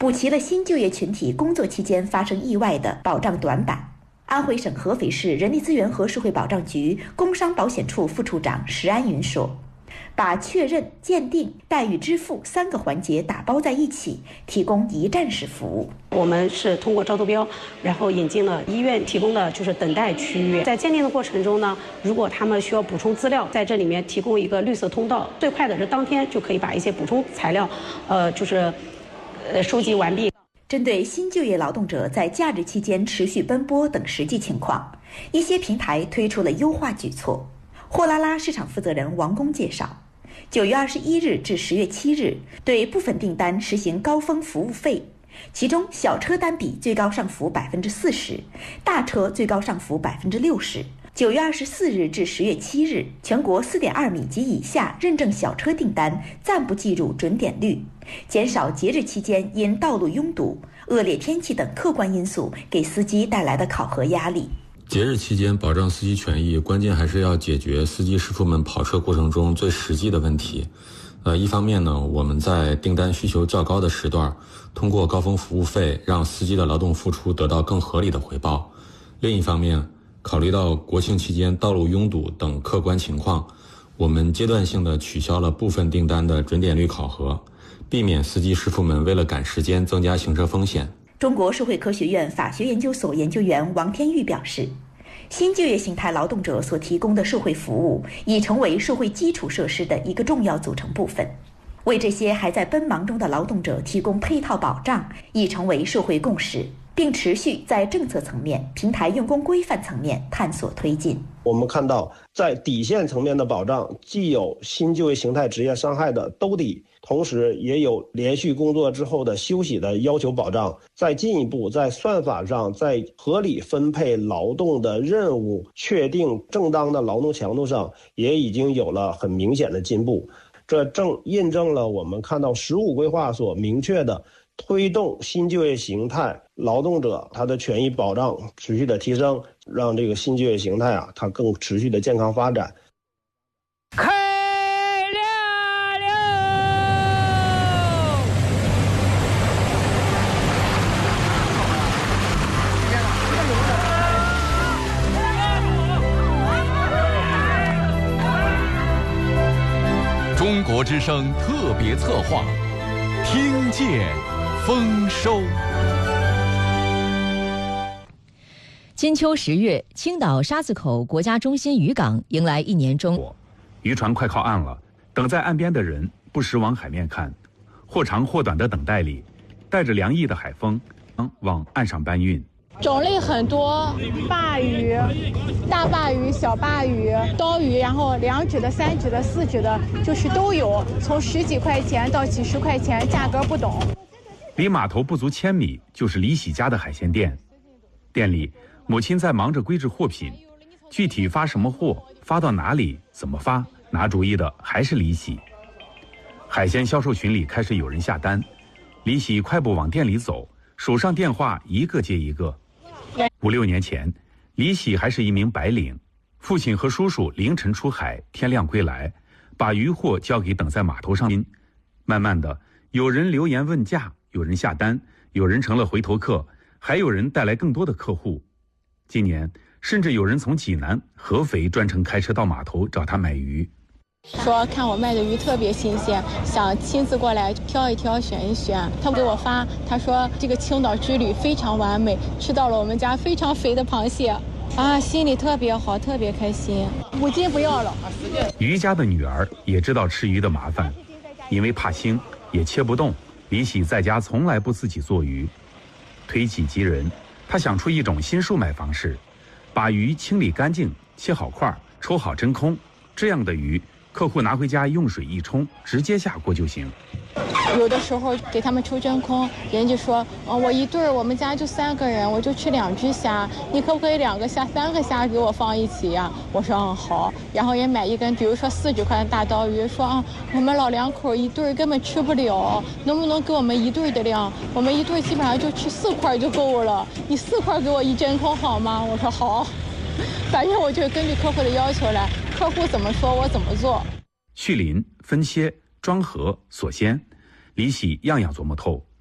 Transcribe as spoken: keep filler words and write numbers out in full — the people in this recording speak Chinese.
补齐了新就业群体工作期间发生意外的保障短板。安徽省合肥市人力资源和社会保障局工伤保险处副处长石安云说，把确认、鉴定、待遇支付三个环节打包在一起，提供一站式服务。 我们是通过招投标，然后引进了医院提供的就是等待区域。在鉴定的过程中呢，如果他们需要补充资料，在这里面提供一个绿色通道，最快的是当天就可以把一些补充材料，呃，就是呃收集完毕。 针对新就业劳动者在假日期间持续奔波等实际情况，一些平台推出了优化举措。货拉拉市场负责人王工介绍，九月二十一日至十月七日，对部分订单实行高峰服务费，其中小车单笔最高上浮百分之四十，大车最高上浮百分之六十。九月二十四日至十月七日，全国四点二米及以下认证小车订单暂不计入准点率，减少节日期间因道路拥堵、恶劣天气等客观因素给司机带来的考核压力。 节日期间保障司机权益，关键还是要解决司机师傅们跑车过程中最实际的问题。呃，一方面呢，我们在订单需求较高的时段，通过高峰服务费让司机的劳动付出得到更合理的回报；另一方面，考虑到国庆期间道路拥堵等客观情况，我们阶段性的取消了部分订单的准点率考核，避免司机师傅们为了赶时间增加行车风险。 中国社会科学院法学研究所研究员王天玉表示，新就业形态劳动者所提供的社会服务已成为社会基础设施的一个重要组成部分，为这些还在奔忙中的劳动者提供配套保障已成为社会共识，并持续在政策层面、平台用工规范层面探索推进。 我们看到，在底线层面的保障，既有新就业形态职业伤害的兜底，同时也有连续工作之后的休息的要求保障。再进一步，在算法上，在合理分配劳动的任务、确定正当的劳动强度上，也已经有了很明显的进步。这正印证了我们看到十五规划所明确的推动新就业形态劳动者他的权益保障持续的提升，让这个新就业形态啊，它更持续的健康发展。 开亮了！中国之声特别策划，听见丰收。 金秋十月，青岛沙子口国家中心渔港迎来一年中， 渔船快靠岸了，等在岸边的人不时往海面看，或长或短的等待里，带着凉意的海风往岸上搬运。 种类很多，鲅鱼、大鲅鱼、小鲅鱼、刀鱼，然后两指的、三指的、四指的，就是都有，从十几块钱到几十块钱，价格不等。 离码头不足千米就是李喜家的海鲜店，店里母亲在忙着归置货品，具体发什么货、发到哪里、怎么发，拿主意的还是李喜。海鲜销售群里开始有人下单，李喜快步往店里走，手上电话一个接一个。五六年前，李喜还是一名白领，父亲和叔叔凌晨出海，天亮归来，把渔货交给等在码头上。慢慢的，有人留言问价，有人下单，有人成了回头客，还有人带来更多的客户。今年，甚至有人从济南、合肥专程开车到码头找他买鱼。 说看我卖的鱼特别新鲜，想亲自过来挑一挑、选一选。他给我发，他说这个青岛之旅非常完美，吃到了我们家非常肥的螃蟹，啊，心里特别好，特别开心。五斤不要了。 于家的女儿也知道吃鱼的麻烦，因为怕腥，也切不动。李喜在家从来不自己做鱼，推己及人，他想出一种新售卖方式，把鱼清理干净，切好块，抽好真空，这样的鱼客户拿回家用水一冲，直接下锅就行。 有的时候给他们抽真空，人家说，哦，我一对儿，我们家就三个人，我就吃两只虾，你可不可以两个虾、三个虾给我放一起呀？我说嗯好，然后也买一根，比如说四十块的大刀鱼，说啊，我们老两口一对儿根本吃不了，能不能给我们一对儿的量？我们一对儿基本上就吃四块就够了，你四块给我一真空好吗？我说好，反正我就根据客户的要求来，客户怎么说我怎么做。 续鳞、分切、装盒、锁鲜，李喜样样琢磨透。